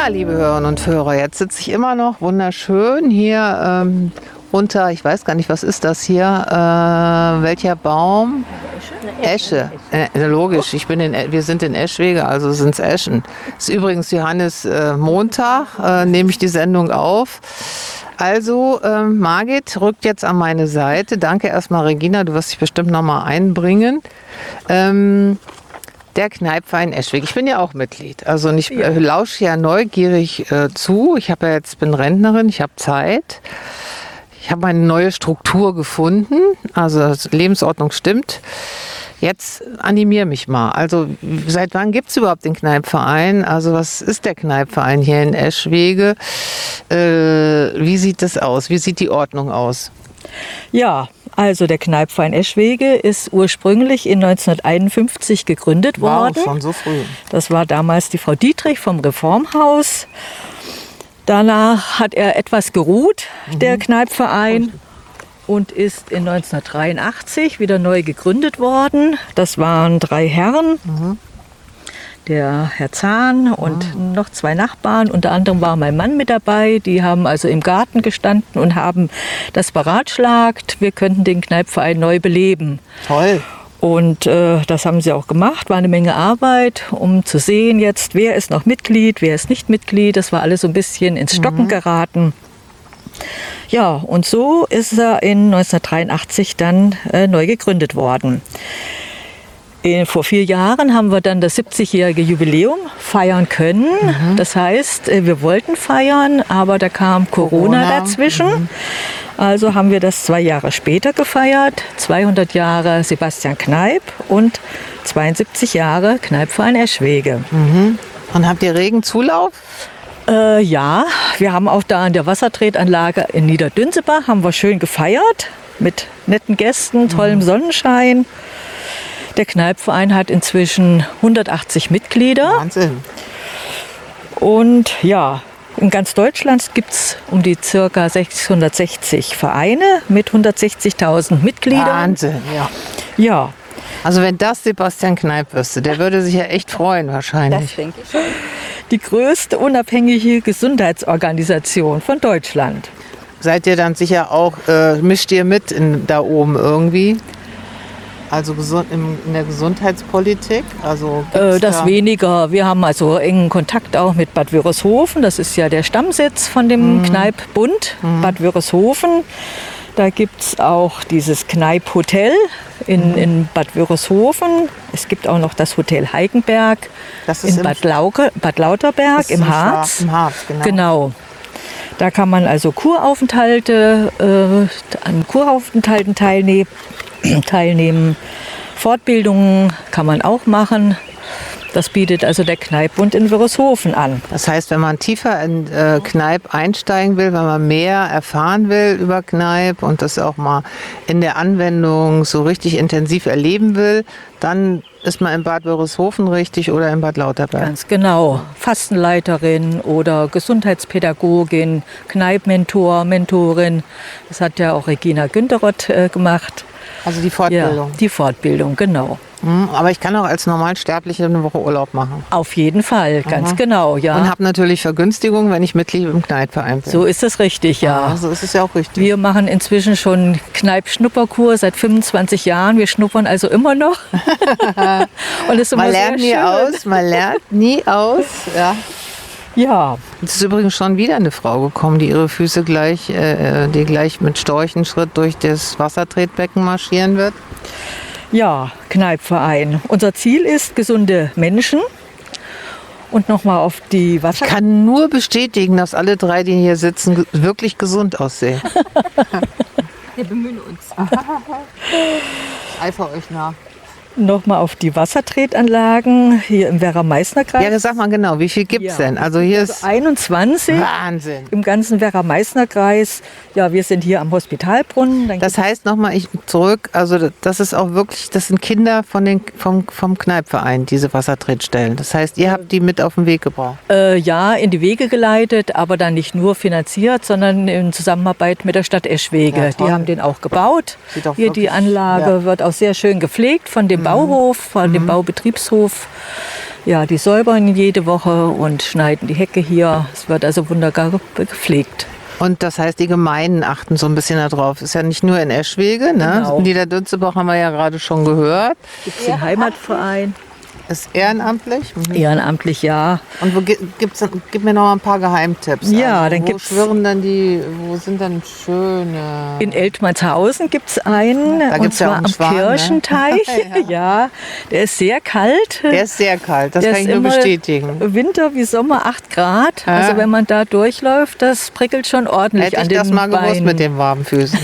Ja, liebe Hörerinnen und Hörer, jetzt sitze ich immer noch wunderschön hier unter, ich weiß gar nicht, was ist das hier? Welcher Baum? Esche. Logisch, wir sind in Eschwege, also sind es Eschen. Es ist übrigens Johannes Montag, nehme ich die Sendung auf. Also, Margit rückt jetzt an meine Seite. Danke erstmal, Regina, du wirst dich bestimmt nochmal einbringen. Der Kneippverein Eschwege. Ich bin ja auch Mitglied. Also ich lausche ja neugierig zu. Bin Rentnerin, ich habe Zeit. Ich habe eine neue Struktur gefunden. Also Lebensordnung stimmt. Jetzt animier mich mal. Also seit wann gibt es überhaupt den Kneippverein? Also was ist der Kneippverein hier in Eschwege? Wie sieht das aus? Wie sieht die Ordnung aus? Ja, also der Kneippverein Eschwege ist ursprünglich in 1951 gegründet worden. Wow, schon so früh. Das war damals die Frau Dietrich vom Reformhaus. Danach hat er etwas geruht, der Kneippverein, und ist in 1983 wieder neu gegründet worden. Das waren 3 Herren. Der Herr Zahn und noch 2 Nachbarn. Unter anderem war mein Mann mit dabei. Die haben also im Garten gestanden und haben das beratschlagt. Wir könnten den Kneippverein neu beleben. Toll. Und das haben sie auch gemacht. War eine Menge Arbeit, um zu sehen jetzt, wer ist noch Mitglied, wer ist nicht Mitglied. Das war alles so ein bisschen ins Stocken geraten. Ja, und so ist er in 1983 dann neu gegründet worden. Vor 4 Jahren haben wir dann das 70-jährige Jubiläum feiern können. Das heißt, wir wollten feiern, aber da kam Corona dazwischen. Also haben wir das 2 Jahre später gefeiert. 200 Jahre Sebastian Kneipp und 72 Jahre Kneippverein Eschwege. Und habt ihr regen Zulauf? Ja, wir haben auch da an der Wassertretanlage in Niederdünsebach haben wir schön gefeiert mit netten Gästen, tollem Sonnenschein. Der Kneippverein hat inzwischen 180 Mitglieder. Wahnsinn. Und ja, in ganz Deutschland gibt es um die ca. 660 Vereine mit 160.000 Mitgliedern. Wahnsinn, ja. Ja. Also wenn das Sebastian Kneipp wüsste, der würde sich ja echt freuen wahrscheinlich. Das denke ich schon. Die größte unabhängige Gesundheitsorganisation von Deutschland. Seid ihr dann sicher auch, mischt ihr mit da oben irgendwie? Also in der Gesundheitspolitik? Also das weniger. Wir haben also engen Kontakt auch mit Bad Wörishofen. Das ist ja der Stammsitz von dem Kneippbund, Bad Wörishofen. Da gibt es auch dieses Kneipp-Hotel in Bad Wörishofen. Es gibt auch noch das Hotel Heikenberg in Bad Lauterberg im Harz. Im Harz, Genau. Da kann man also an Kuraufenthalten teilnehmen. Fortbildungen kann man auch machen. Das bietet also der Kneippbund in Wörishofen an. Das heißt, wenn man tiefer in Kneipp einsteigen will, wenn man mehr erfahren will über Kneipp und das auch mal in der Anwendung so richtig intensiv erleben will, dann ist man in Bad Wörishofen richtig oder in Bad Lauterberg. Ganz genau. Fastenleiterin oder Gesundheitspädagogin, Kneipp-Mentor, Mentorin. Das hat ja auch Regina Günteroth gemacht. Also die Fortbildung? Ja, die Fortbildung, genau. Aber ich kann auch als Normalsterbliche eine Woche Urlaub machen. Auf jeden Fall, ganz genau, ja. Und habe natürlich Vergünstigungen, wenn ich Mitglied im Kneippverein bin. So ist es richtig, ja. So ist es ja auch richtig. Wir machen inzwischen schon Kneipp-Schnupperkur seit 25 Jahren. Wir schnuppern also immer noch. Und es ist immer man lernt nie aus, man lernt nie aus. Ja. Ja. Es ist übrigens schon wieder eine Frau gekommen, die ihre Füße gleich mit Storchenschritt durch das Wassertretbecken marschieren wird. Ja, Kneippverein. Unser Ziel ist gesunde Menschen. Und nochmal auf die Wasser. Ich kann nur bestätigen, dass alle 3, die hier sitzen, wirklich gesund aussehen. Wir bemühen uns. Ich eifere euch nach. Nochmal auf die Wassertretanlagen hier im Werra-Meißner-Kreis. Ja, sag mal genau, wie viel gibt es denn? Also hier ist 21 Wahnsinn. Im ganzen Werra-Meißner-Kreis. Ja, wir sind hier am Hospitalbrunnen. Das heißt nochmal zurück, also das ist auch wirklich, das sind Kinder vom Kneippverein, diese Wassertretstellen. Das heißt, ihr habt die mit auf den Weg gebracht? Ja, in die Wege geleitet, aber dann nicht nur finanziert, sondern in Zusammenarbeit mit der Stadt Eschwege. Ja, die haben den auch gebaut. Hier die Anlage wird auch sehr schön gepflegt von dem Bauhof, von dem Baubetriebshof. Ja, die säubern jede Woche und schneiden die Hecke hier. Es wird also wunderbar gepflegt. Und das heißt, die Gemeinden achten so ein bisschen darauf. Ist ja nicht nur in Eschwege, ne? Genau. In Niederdünzebach haben wir ja gerade schon gehört. Gibt es den Heimatverein? Ist ehrenamtlich. Ehrenamtlich, ja. Und gib mir noch mal ein paar Geheimtipps. Ja, also, dann wo gibt's- schwirren dann wo sind dann schöne... In Eltmannshausen gibt es einen, Da und gibt's ja zwar auch einen am Schwan, ne? Kirchenteich. Ja, der ist sehr kalt. Der ist sehr kalt, das Der kann ist ich nur immer bestätigen. Winter wie Sommer 8 Grad. Ja. Also wenn man da durchläuft, das prickelt schon ordentlich Hätte an ich den das mal gewusst Beinen. mit den warmen Füßen.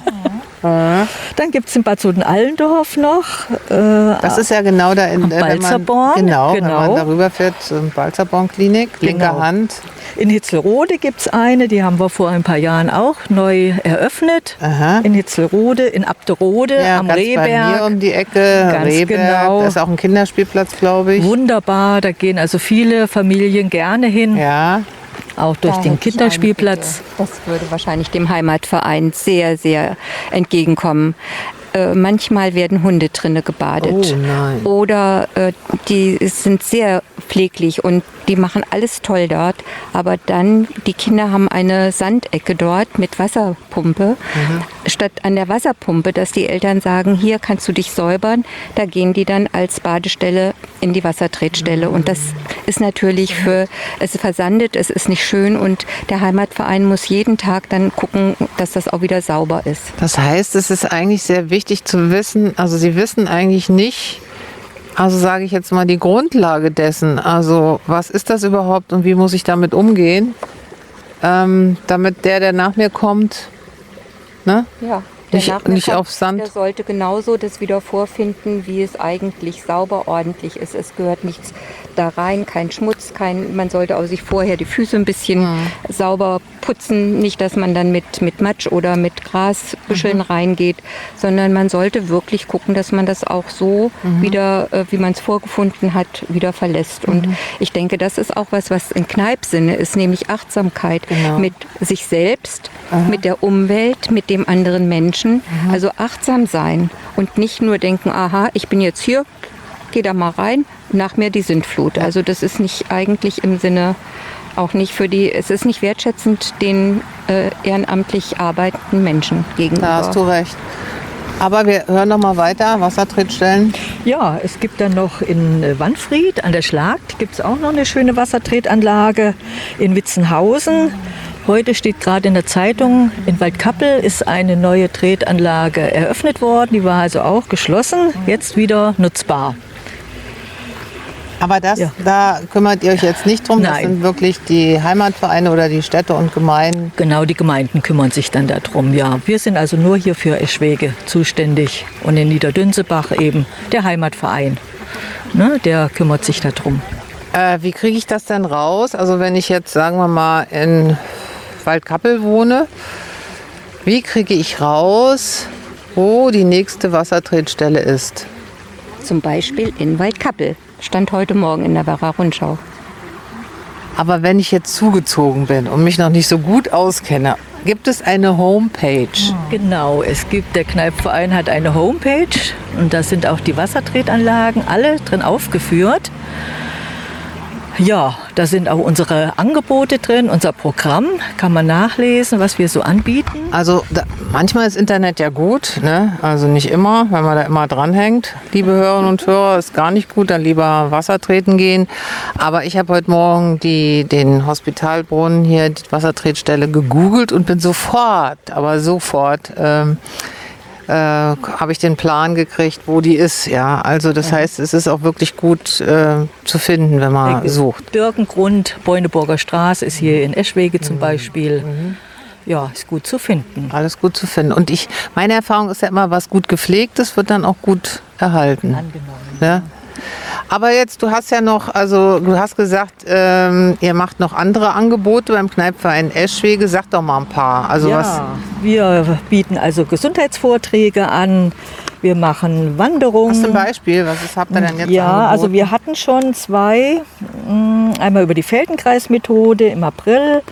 Dann gibt es in Bad Soden-Allendorf noch. Das ist ja genau da in Am Balzerborn, wenn man genau. darüber fährt, Balzerborn-Klinik, linke Genau. Hand. In Hitzelrode gibt es eine, die haben wir vor ein paar Jahren auch neu eröffnet. Aha. In Hitzelrode, in Abderode, Ja, am ganz bei mir Rehberg. um die Ecke, Ganz Rehberg. genau. Da ist auch ein Kinderspielplatz, glaube ich. Wunderbar, da gehen also viele Familien gerne hin, Ja, auch durch Da den hätte ich Kinderspielplatz. eine Bitte. Das würde wahrscheinlich dem Heimatverein sehr, sehr entgegenkommen. Manchmal werden Hunde drinne gebadet. Oh nein. Oder die sind sehr pfleglich und die machen alles toll dort. Aber dann, die Kinder haben eine Sandecke dort mit Wasserpumpe. Statt an der Wasserpumpe, dass die Eltern sagen, hier kannst du dich säubern, da gehen die dann als Badestelle in die Wassertretstelle. Und das ist natürlich es versandet, es ist nicht schön und der Heimatverein muss jeden Tag dann gucken, dass das auch wieder sauber ist. das heißt, es ist eigentlich sehr wichtig zu wissen, also Sie wissen eigentlich nicht, also sage ich jetzt mal die Grundlage dessen, also was ist das überhaupt und wie muss ich damit umgehen, damit der nach mir kommt, ne? Ja, Nicht auf Sand. Der sollte genauso das wieder vorfinden, wie es eigentlich sauber, ordentlich ist. Es gehört nichts da rein, kein Schmutz, man sollte auch sich vorher die Füße ein bisschen sauber putzen. Nicht, dass man dann mit Matsch oder mit Grasbüscheln reingeht, sondern man sollte wirklich gucken, dass man das auch so wieder, wie man es vorgefunden hat, wieder verlässt. Und ich denke, das ist auch was in Kneipsinne ist, nämlich Achtsamkeit Genau. mit sich selbst, mit der Umwelt, mit dem anderen Menschen. Also achtsam sein und nicht nur denken, aha, ich bin jetzt hier, geh da mal rein, nach mir die Sintflut. Also das ist nicht eigentlich im Sinne, auch nicht es ist nicht wertschätzend den ehrenamtlich arbeitenden Menschen gegenüber. Da hast du recht. Aber wir hören noch mal weiter, Wassertretstellen. Ja, es gibt dann noch in Wanfried an der Schlagt gibt es auch noch eine schöne Wassertretanlage. In Witzenhausen. Heute steht gerade in der Zeitung, in Waldkappel ist eine neue Tretanlage eröffnet worden. Die war also auch geschlossen, jetzt wieder nutzbar. Aber da kümmert ihr euch jetzt nicht drum. Das Nein. sind wirklich die Heimatvereine oder die Städte und Gemeinden. Genau, die Gemeinden kümmern sich dann darum. Ja, wir sind also nur hier für Eschwege zuständig und in Niederdünzebach eben der Heimatverein. Ne, der kümmert sich darum. Wie kriege ich das denn raus? Also wenn ich jetzt, sagen wir mal, in Waldkappel wohne, wie kriege ich raus, wo die nächste Wassertretstelle ist? Zum Beispiel in Waldkappel. Stand heute Morgen in der Werra Rundschau. Aber wenn ich jetzt zugezogen bin und mich noch nicht so gut auskenne, gibt es eine Homepage? Genau, der Kneipverein hat eine Homepage und da sind auch die Wassertretanlagen alle drin aufgeführt. Ja, da sind auch unsere Angebote drin, unser Programm, kann man nachlesen, was wir so anbieten. Also manchmal ist Internet ja gut, ne? Also nicht immer, wenn man da immer dranhängt. Liebe Hörerinnen und Hörer, ist gar nicht gut, dann lieber Wasser treten gehen. Aber ich habe heute Morgen den Hospitalbrunnen hier, die Wassertretstelle gegoogelt und bin sofort habe ich den Plan gekriegt, wo die ist. Ja, also das heißt, es ist auch wirklich gut zu finden, wenn man sucht. Birkengrund, Beuneburger Straße ist hier in Eschwege zum Beispiel. Ja, ist gut zu finden. Alles gut zu finden. Und meine Erfahrung ist ja immer, was gut gepflegtes wird dann auch gut erhalten. Angenommen. Ja? Aber jetzt, du hast gesagt, ihr macht noch andere Angebote beim Kneipverein Eschwege. Sag doch mal ein paar. Also Ja, wir bieten also Gesundheitsvorträge an, wir machen Wanderungen. was zum Beispiel? Was habt ihr denn jetzt Ja, angeboten? also wir hatten schon 2, einmal über die Feldenkreismethode im April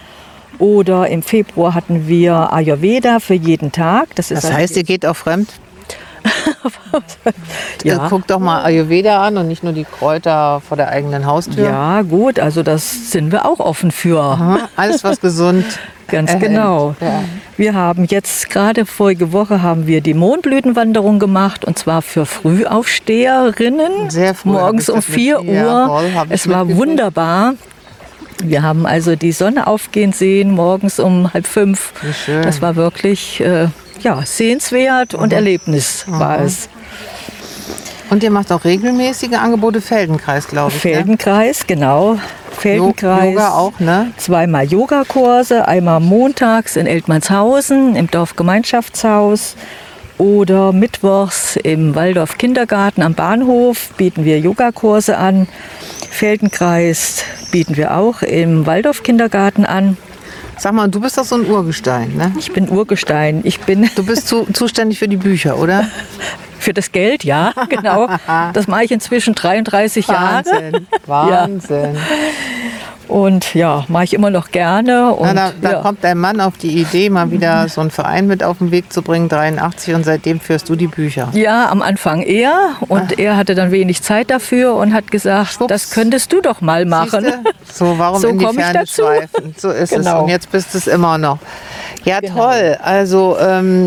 oder im Februar hatten wir Ayurveda für jeden Tag. Das heißt, ihr geht auch fremd? Guck doch mal Ayurveda an und nicht nur die Kräuter vor der eigenen Haustür. Ja, gut, also das sind wir auch offen für. Aha, alles, was gesund Ganz genau. Ja. Wir haben jetzt gerade vorige Woche haben wir die Mondblütenwanderung gemacht und zwar für Frühaufsteherinnen. Sehr früh. Morgens um 4 Uhr. Jawohl, Es war wunderbar. Wir haben also die Sonne aufgehen sehen, morgens um 4:30. Wie schön. Das war wirklich sehenswert und Erlebnis war es. Und ihr macht auch regelmäßige Angebote, Feldenkreis, glaube ich. Feldenkreis, genau. Feldenkreis. Yoga auch, ne? 2-mal Yogakurse, einmal montags in Eltmannshausen im Dorfgemeinschaftshaus oder mittwochs im Waldorf Kindergarten am Bahnhof bieten wir Yogakurse an. Feldenkreis bieten wir auch im Waldorf Kindergarten an. Sag mal, du bist doch so ein Urgestein, ne? Ich bin Urgestein. Du bist zuständig für die Bücher, oder? Für das Geld, ja, genau. Das mache ich inzwischen 33 Jahre. Wahnsinn. Ja. Und ja, mache ich immer noch gerne. Und, da kommt dein Mann auf die Idee, mal wieder so einen Verein mit auf den Weg zu bringen, 83, und seitdem führst du die Bücher. Ja, am Anfang er. Und er hatte dann wenig Zeit dafür und hat gesagt, Schwupps. Das könntest du doch mal machen. Siehste? So, warum So in die komm ich Ferne dazu. schweifen? So ist es. Genau. Und jetzt bist du es immer noch. Ja, Genau. toll. Also,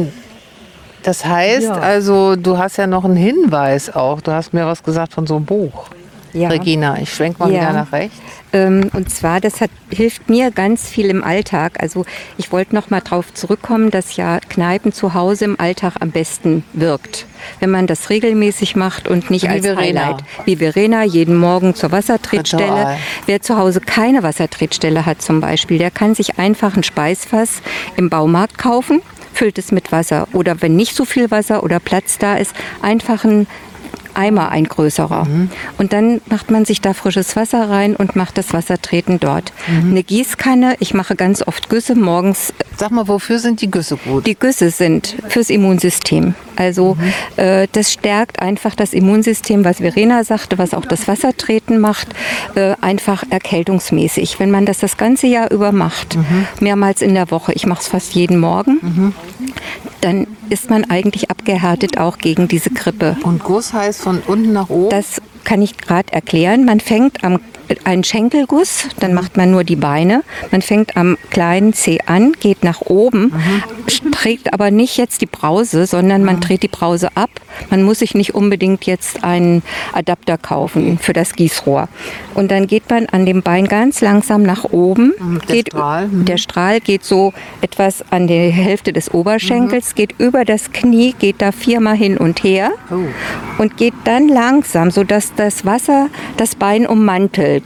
das heißt, Ja. also du hast ja noch einen Hinweis auch. Du hast mir was gesagt von so einem Buch. Ja. Regina, ich schwenk mal Ja. wieder nach rechts. Und zwar, hilft mir ganz viel im Alltag. Also ich wollte noch mal drauf zurückkommen, dass ja Kneipen zu Hause im Alltag am besten wirkt. Wenn man das regelmäßig macht und nicht Wie als Verena. Highlight. Wie Verena, jeden Morgen zur Wassertretstelle. Ritual. Wer zu Hause keine Wassertretstelle hat zum Beispiel, der kann sich einfach ein Speisfass im Baumarkt kaufen, füllt es mit Wasser. Oder wenn nicht so viel Wasser oder Platz da ist, einfach ein Eimer, ein größerer. Und dann macht man sich da frisches Wasser rein und macht das Wassertreten dort. Eine Gießkanne, ich mache ganz oft Güsse morgens. Sag mal, wofür sind die Güsse gut? Die Güsse sind fürs Immunsystem. Also das stärkt einfach das Immunsystem, was Verena sagte, was auch das Wassertreten macht, einfach erkältungsmäßig. Wenn man das ganze Jahr über macht, mehrmals in der Woche, ich mache es fast jeden Morgen, dann ist man eigentlich abgehärtet auch gegen diese Grippe. Und Guss heißt von unten nach oben? Das kann ich gerade erklären. Man fängt am einen Schenkelguss, dann macht man nur die Beine. Man fängt am kleinen Zeh an, geht nach oben, trägt aber nicht jetzt die Brause, sondern man dreht die Brause ab. Man muss sich nicht unbedingt jetzt einen Adapter kaufen für das Gießrohr. Und dann geht man an dem Bein ganz langsam nach oben. Der Strahl geht so etwas an die Hälfte des Oberschenkels, geht über das Knie, geht da 4-mal hin und her und geht dann langsam, sodass das Wasser das Bein ummantelt.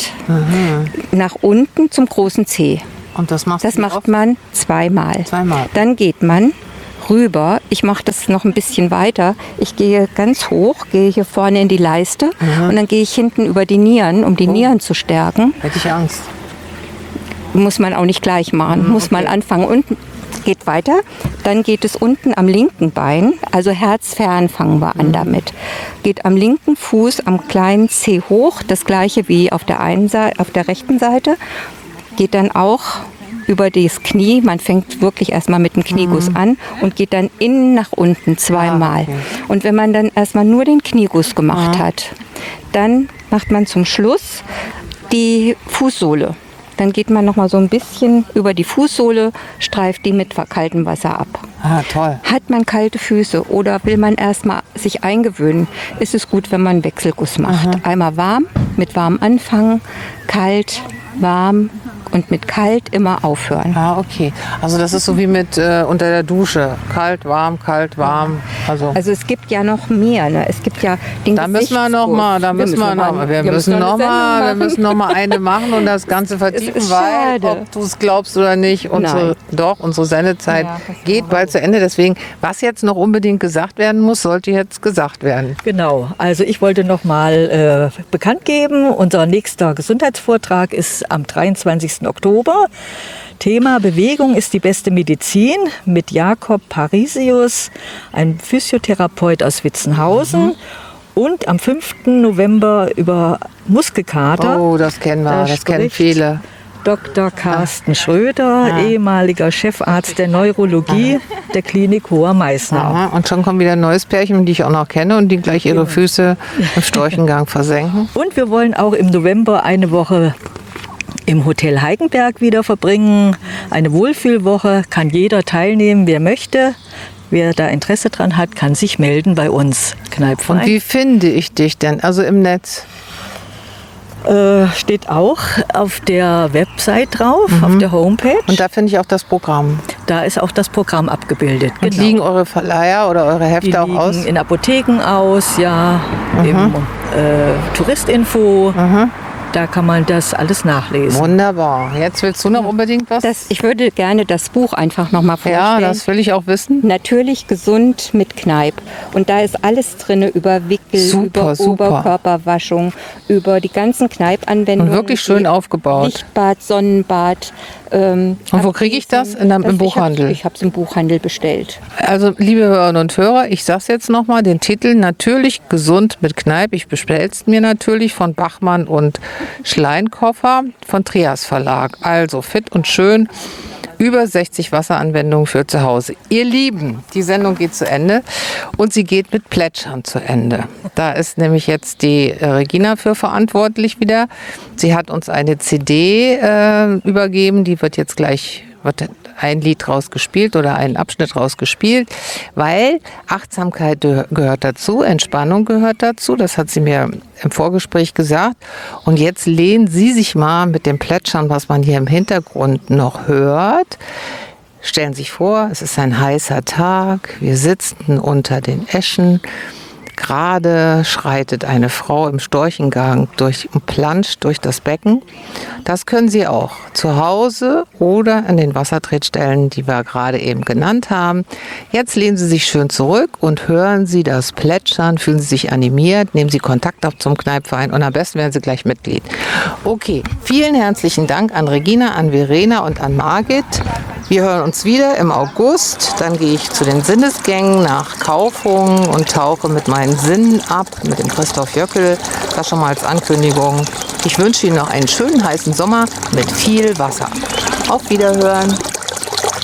Nach unten zum großen Zeh. Und das macht man 2-mal. Zweimal. Dann geht man rüber. Ich mache das noch ein bisschen weiter. Ich gehe ganz hoch, gehe hier vorne in die Leiste und dann gehe ich hinten über die Nieren, um die Nieren zu stärken. Hätte ich Angst. Muss man auch nicht gleich machen. Muss man anfangen unten. Geht weiter, dann geht es unten am linken Bein, also herzfern fangen wir an damit. Geht am linken Fuß am kleinen Zeh hoch, das gleiche wie auf der rechten Seite. Geht dann auch über das Knie, man fängt wirklich erstmal mit dem Knieguss an und geht dann innen nach unten 2-mal. Okay. Und wenn man dann erstmal nur den Knieguss gemacht hat, dann macht man zum Schluss die Fußsohle. Dann geht man noch mal so ein bisschen über die Fußsohle, streift die mit kaltem Wasser ab. Ah, toll. Hat man kalte Füße oder will man erstmal sich eingewöhnen, ist es gut, wenn man einen Wechselguss macht. Einmal warm, mit warm anfangen, kalt, warm und mit kalt immer aufhören. Ah, okay. Also das ist so wie mit unter der Dusche. Kalt, warm, Also es gibt ja noch mehr. Ne? Es gibt ja den da müssen wir noch mal, wir müssen noch mal eine machen und das Ganze vertiefen, ist weil, schade. ob du es glaubst oder nicht, unsere Sendezeit geht bald zu Ende. Deswegen, was jetzt noch unbedingt gesagt werden muss, sollte jetzt gesagt werden. Genau, also ich wollte noch mal bekannt geben, unser nächster Gesundheitsvortrag ist am 23. Oktober. Thema Bewegung ist die beste Medizin mit Jakob Parisius, ein Physiotherapeut aus Witzenhausen. Und am 5. November über Muskelkater. Oh, das kennen wir, das kennen viele. Dr. Carsten Schröder, ehemaliger Chefarzt der Neurologie der Klinik Hoher-Meißner. Aha. Und schon kommt wieder ein neues Pärchen, die ich auch noch kenne und die gleich ihre Füße im Storchengang versenken. Und wir wollen auch im November eine Woche im Hotel Heigenberg wieder verbringen. Eine Wohlfühlwoche, kann jeder teilnehmen, wer möchte. Wer da Interesse dran hat, kann sich melden bei uns. Kneipverein. Und wie finde ich dich denn? Also im Netz? Steht auch auf der Website drauf, auf der Homepage. Und da finde ich auch das Programm. Da ist auch das Programm abgebildet. Und liegen eure Verleiher oder eure Hefte Die auch liegen aus? in Apotheken aus, ja, im Touristinfo. Da kann man das alles nachlesen. Wunderbar. Jetzt willst du noch unbedingt was? Ich würde gerne das Buch einfach noch mal vorstellen. Ja, das will ich auch wissen. Natürlich gesund mit Kneipp. Und da ist alles drin über Wickel, über Oberkörperwaschung, über die ganzen Kneipp-Anwendungen. Und wirklich schön aufgebaut. Lichtbad, Sonnenbad. Und wo kriege ich das? Im Buchhandel? Ich habe es im Buchhandel bestellt. Also, liebe Hörerinnen und Hörer, ich sage es jetzt nochmal, den Titel Natürlich gesund mit Kneipp. Ich bestelle es mir natürlich von Bachmann und Schleinkoffer von Trias Verlag. Also fit und schön. Über 60 Wasseranwendungen für zu Hause. Ihr Lieben, die Sendung geht zu Ende und sie geht mit Plätschern zu Ende. Da ist nämlich jetzt die Regina für verantwortlich wieder. Sie hat uns eine CD übergeben, die wird jetzt gleich ein Lied draus gespielt oder einen Abschnitt draus gespielt, weil Achtsamkeit gehört dazu, Entspannung gehört dazu, das hat sie mir im Vorgespräch gesagt. Und jetzt lehnen Sie sich mal mit dem Plätschern, was man hier im Hintergrund noch hört. Stellen Sie sich vor, es ist ein heißer Tag, wir sitzen unter den Eschen. Gerade schreitet eine Frau im Storchengang und planscht durch das Becken. Das können Sie auch zu Hause oder an den Wassertretstellen, die wir gerade eben genannt haben. Jetzt lehnen Sie sich schön zurück und hören Sie das Plätschern, fühlen Sie sich animiert, nehmen Sie Kontakt auf zum Kneipverein und am besten werden Sie gleich Mitglied. Okay, vielen herzlichen Dank an Regina, an Verena und an Margit. Wir hören uns wieder im August. Dann gehe ich zu den Sinnesgängen nach Kaufungen und tauche mit meinen Sinnen ab, mit dem Christoph Jöckel. Das schon mal als Ankündigung. Ich wünsche Ihnen noch einen schönen heißen Sommer mit viel Wasser. Auf Wiederhören.